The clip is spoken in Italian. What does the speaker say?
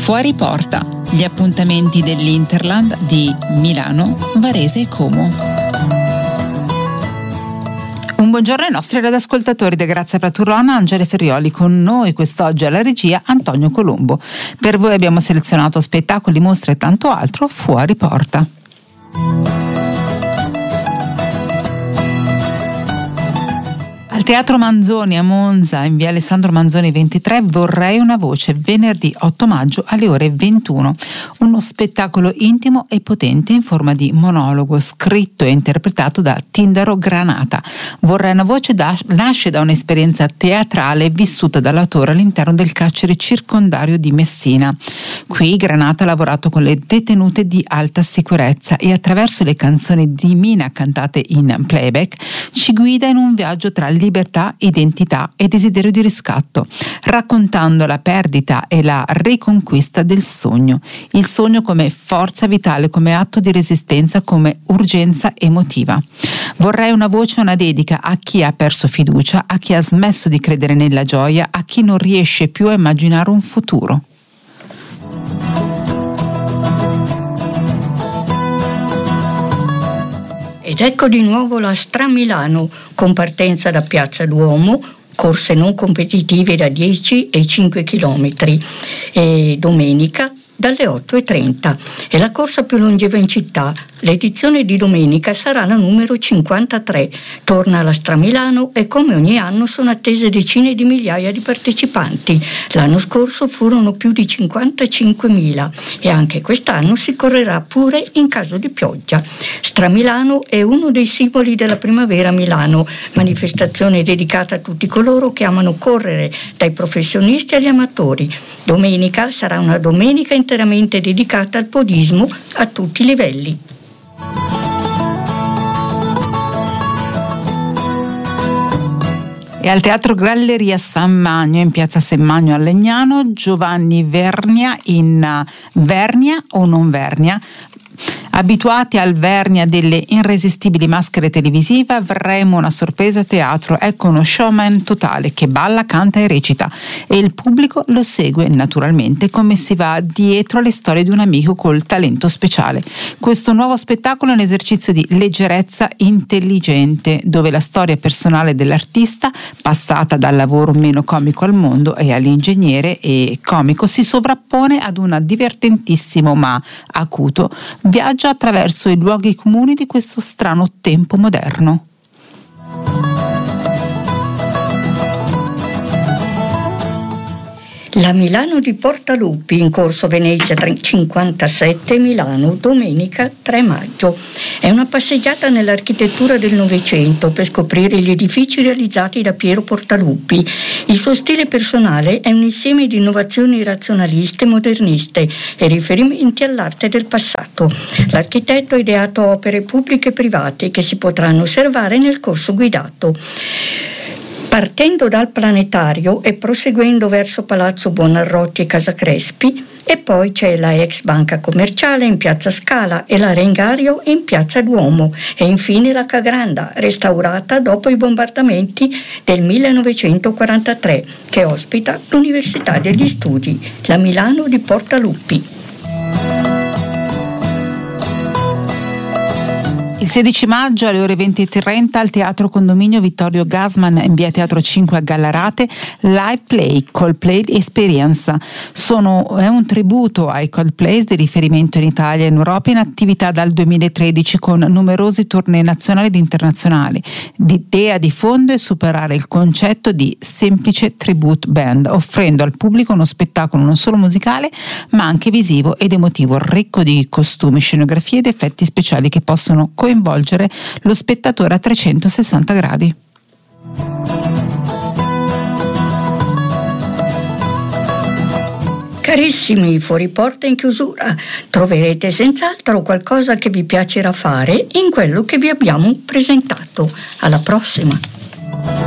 Fuori porta, gli appuntamenti dell'Interland di Milano, Varese e Como. Un buongiorno ai nostri radioascoltatori da Grazia Praturrona, Angele Ferrioli con noi quest'oggi alla regia Antonio Colombo. Per voi abbiamo selezionato spettacoli, mostre e tanto altro fuori porta. Al Teatro Manzoni a Monza, in via Alessandro Manzoni 23, Vorrei una voce, venerdì 8 maggio alle ore 21. Uno spettacolo intimo e potente in forma di monologo, scritto e interpretato da Tindaro Granata. Vorrei una voce nasce da un'esperienza teatrale vissuta dall'autore all'interno del carcere circondario di Messina. Qui Granata ha lavorato con le detenute di alta sicurezza e attraverso le canzoni di Mina cantate in playback ci guida in un viaggio tra libertà, identità e desiderio di riscatto, raccontando la perdita e la riconquista del sogno. Il sogno come forza vitale, come atto di resistenza, come urgenza emotiva. Vorrei una voce, una dedica a chi ha perso fiducia, a chi ha smesso di credere nella gioia, a chi non riesce più a immaginare un futuro. Ed ecco di nuovo la Stramilano, con partenza da Piazza Duomo, corse non competitive da 10 e 5 chilometri, e domenica dalle 8:30. È la corsa più longeva in città. L'edizione di domenica sarà la numero 53. Torna alla Stramilano e come ogni anno sono attese decine di migliaia di partecipanti. L'anno scorso furono più di 55.000 e anche quest'anno si correrà pure in caso di pioggia. Stramilano è uno dei simboli della primavera a Milano, manifestazione dedicata a tutti coloro che amano correre, dai professionisti agli amatori. Domenica sarà una domenica interamente dedicata al podismo a tutti i livelli. E al Teatro Galleria San Magno, in piazza San Magno a Legnano, Giovanni Vernia in Vernia o non Vernia. Abituati al Vernia delle irresistibili maschere televisive, avremo una sorpresa a teatro. Ecco uno showman totale che balla, canta e recita e il pubblico lo segue naturalmente come si va dietro alle storie di un amico col talento speciale. Questo nuovo spettacolo è un esercizio di leggerezza intelligente dove la storia personale dell'artista, passata dal lavoro meno comico al mondo e all'ingegnere e comico, si sovrappone ad un divertentissimo ma acuto viaggio attraverso i luoghi comuni di questo strano tempo moderno. La Milano di Portaluppi in corso Venezia 57 Milano, domenica 3 maggio. È una passeggiata nell'architettura del Novecento per scoprire gli edifici realizzati da Piero Portaluppi. Il suo stile personale è un insieme di innovazioni razionaliste e moderniste e riferimenti all'arte del passato. L'architetto ha ideato opere pubbliche e private che si potranno osservare nel corso guidato. Partendo dal Planetario e proseguendo verso Palazzo Buonarroti e Casa Crespi, e poi c'è la ex banca commerciale in piazza Scala e l'Arengario in piazza Duomo e infine la Cagranda, restaurata dopo i bombardamenti del 1943, che ospita l'Università degli Studi, la Milano di Portaluppi. Il 16 maggio alle ore 20:30 al Teatro Condominio Vittorio Gassman in via Teatro 5 a Gallarate, Live Play Coldplay Experience. È un tributo ai Coldplay di riferimento in Italia e in Europa in attività dal 2013 con numerosi tournée nazionali ed internazionali. L'idea di fondo è superare il concetto di semplice tribute band, offrendo al pubblico uno spettacolo non solo musicale ma anche visivo ed emotivo, ricco di costumi, scenografie ed effetti speciali che possono coinvolgere lo spettatore a 360 gradi. Carissimi fuori porta in chiusura, troverete senz'altro qualcosa che vi piacerà fare in quello che vi abbiamo presentato. Alla prossima!